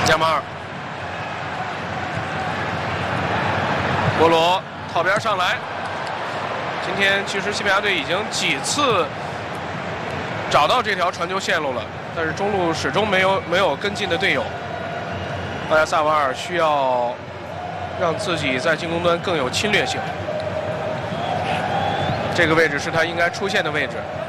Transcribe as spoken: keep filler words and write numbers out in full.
加马尔，波罗套边上来。今天其实西班牙队已经几次找到这条传球线路了，但是中路始终没有没有跟进的队友。奥亚萨瓦尔需要让自己在进攻端更有侵略性，这个位置是他应该出现的位置。